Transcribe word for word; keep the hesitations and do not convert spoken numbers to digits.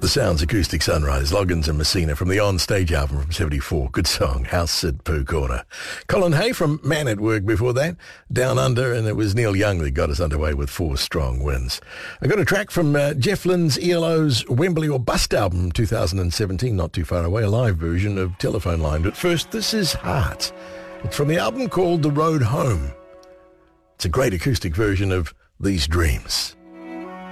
The Sounds Acoustic Sunrise, Loggins and Messina from the On Stage album from seventy-four. Good song, House Sid Pooh Corner. Colin Hay from Man at Work before that, Down Under, and it was Neil Young that got us underway with Four Strong Winds. I got a track from uh, Jeff Lynne's E L O's Wembley or Bust album two thousand seventeen, not too far away, a live version of Telephone Line. But first, this is Heart. It's from the album called The Road Home. It's a great acoustic version of These Dreams.